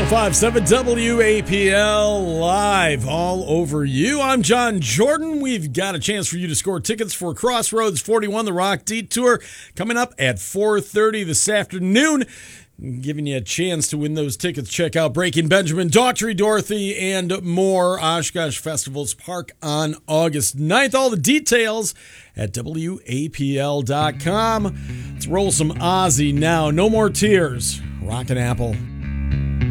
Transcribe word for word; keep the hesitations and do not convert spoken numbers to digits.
five seven W A P L live all over you. I'm John Jordan. We've got a chance for you to score tickets for Crossroads forty-one, the Rock Detour, coming up at four thirty this afternoon. Giving you a chance to win those tickets. Check out Breaking Benjamin, Daughtry Dorothy, and more. Oshkosh Festivals Park on August ninth. All the details at W A P L dot com. Let's roll some Ozzy now. No More Tears. Rockin' Apple.